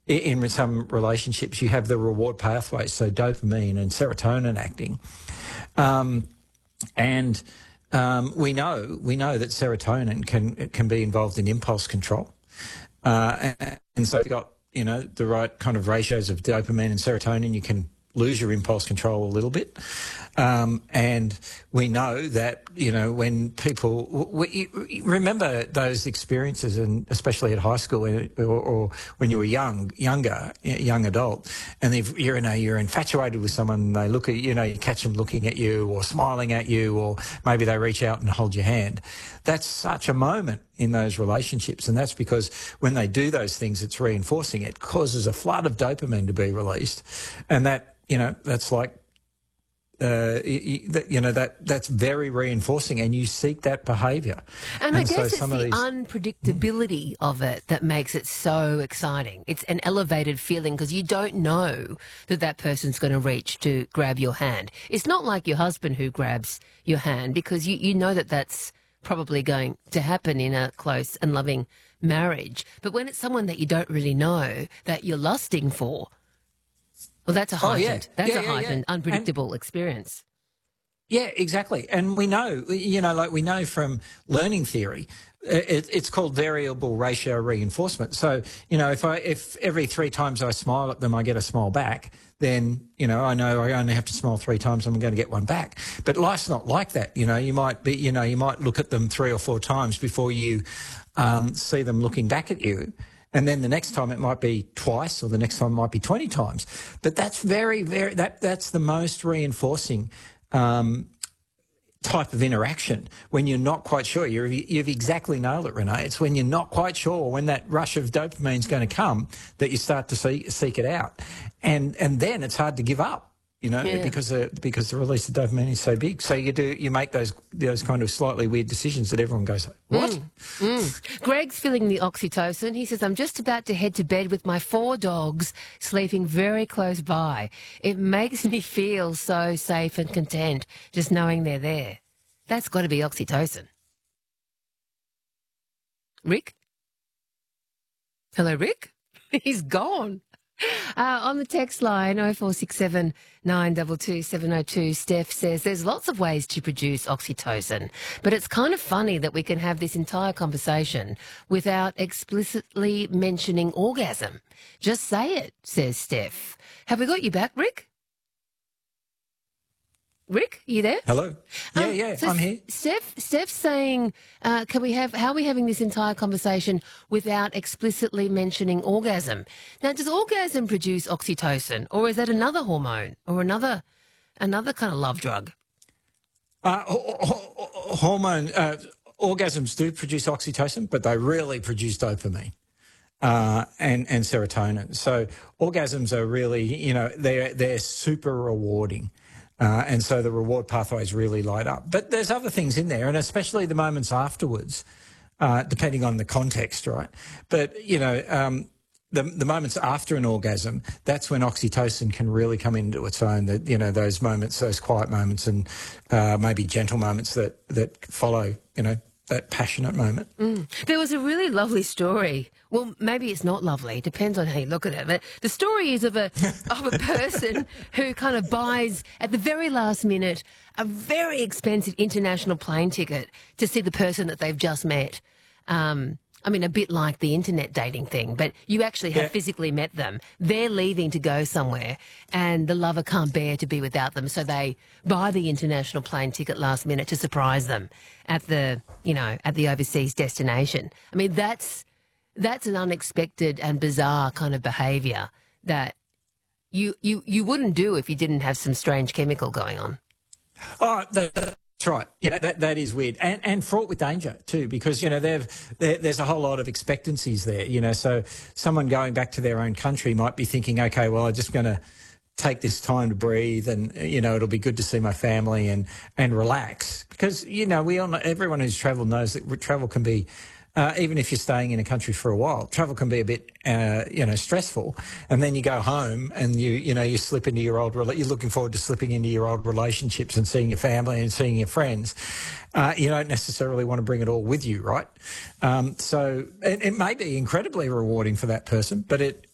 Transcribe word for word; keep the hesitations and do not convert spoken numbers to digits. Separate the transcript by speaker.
Speaker 1: in some relationships, you have the reward pathways, so dopamine and serotonin acting. Um, and um, we know we know that serotonin can can be involved in impulse control. Uh, and, and so if you've got, you know, the right kind of ratios of dopamine and serotonin, you can lose your impulse control a little bit. Um, and we know that, you know, when people, we, remember those experiences, and especially at high school or, or when you were young, younger, young adult, and if you're, you know, you're infatuated with someone, and they look at, you know, you catch them looking at you or smiling at you, or maybe they reach out and hold your hand. That's such a moment in those relationships, and that's because when they do those things, it's reinforcing. It causes a flood of dopamine to be released, and that, you know, that's like, Uh, you, you know, that that's very reinforcing, and you seek that behaviour.
Speaker 2: And, and I guess so it's the of these... unpredictability of it that makes it so exciting. It's an elevated feeling because you don't know that that person's going to reach to grab your hand. It's not like your husband who grabs your hand, because you, you know that that's probably going to happen in a close and loving marriage. But when it's someone that you don't really know that you're lusting for, well, that's a heightened, oh, yeah. that's yeah, a heightened, yeah, yeah. unpredictable and, experience.
Speaker 1: Yeah, exactly. And we know, you know, like we know from learning theory, it, it's called variable ratio reinforcement. So, you know, if I, if every three times I smile at them, I get a smile back, then, you know, I know I only have to smile three times, I'm going to get one back. But life's not like that. You know, you might be, you know, you might look at them three or four times before you um, see them looking back at you. And then the next time it might be twice, or the next time it might be twenty times. But that's very, very, that that's the most reinforcing um, type of interaction, when you're not quite sure. You're, you've exactly nailed it, Renee. It's when you're not quite sure, when that rush of dopamine is going to come, that you start to see, seek it out. And and then it's hard to give up. You know, yeah. because uh, because the release of dopamine is so big. So you do you make those those kind of slightly weird decisions that everyone goes, what?
Speaker 2: Mm, mm. Greg's feeling the oxytocin. He says, I'm just about to head to bed with my four dogs sleeping very close by. It makes me feel so safe and content just knowing they're there. That's got to be oxytocin. Rick? Hello, Rick? He's gone. Uh, on the text line, oh four six seven, nine two two, seven oh two, Steph says there's lots of ways to produce oxytocin, but it's kind of funny that we can have this entire conversation without explicitly mentioning orgasm. Just say it, says Steph. Have we got you back, Rick? Rick, you there?
Speaker 1: Hello. Yeah,
Speaker 2: um,
Speaker 1: yeah,
Speaker 2: so
Speaker 1: I'm here.
Speaker 2: Steph, Steph's saying, uh, can we have? How are we having this entire conversation without explicitly mentioning orgasm? Now, does orgasm produce oxytocin, or is that another hormone, or another, another kind of love drug?
Speaker 1: Uh, hormone uh, orgasms do produce oxytocin, but they really produce dopamine. Uh, and, and serotonin. So orgasms are really, you know, they're they're super rewarding. Uh, and so the reward pathways really light up. But there's other things in there, and especially the moments afterwards, uh, depending on the context, right? But, you know, um, the, the moments after an orgasm, that's when oxytocin can really come into its own, that, you know, those moments, those quiet moments, and uh, maybe gentle moments that, that follow, you know, that passionate moment.
Speaker 2: Mm. There was a really lovely story. Well, maybe it's not lovely. It depends on how you look at it. But the story is of a of a person who kind of buys, at the very last minute, a very expensive international plane ticket to see the person that they've just met. Um, I mean, a bit like the internet dating thing, but you actually have yeah. physically met them. They're leaving to go somewhere, and the lover can't bear to be without them, so they buy the international plane ticket last minute to surprise them at the, you know, at the overseas destination. I mean, that's that's an unexpected and bizarre kind of behaviour that you you you wouldn't do if you didn't have some strange chemical going on.
Speaker 1: Oh, the, the That's right. Yeah, that that is weird, and and fraught with danger too, because, you know, they've there's a whole lot of expectancies there. You know, so someone going back to their own country might be thinking, okay, well, I'm just going to take this time to breathe, and, you know, it'll be good to see my family and and relax, because, you know, we all know, everyone who's travelled knows that travel can be. Uh, even if you're staying in a country for a while, travel can be a bit, uh, you know, stressful. And then you go home and you, you know, you slip into your old, you're looking forward to slipping into your old relationships and seeing your family and seeing your friends. Uh, you don't necessarily want to bring it all with you, right? Um, so it, it may be incredibly rewarding for that person, but it,